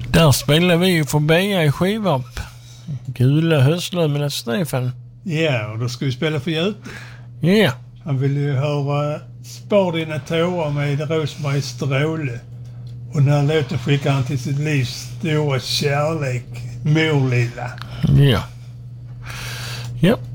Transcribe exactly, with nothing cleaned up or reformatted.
Där spelar vi ju för Beja i Skivarp. Gula höstlöv med Stefan. Ja, och då ska vi spela för Göte. Ja. Yeah. Han vill ju höra Spar dina tårar med Rosmarie Stråle. Och när låten skickar han till sitt livs stora kärlek, Morlilla. Ja. Ja,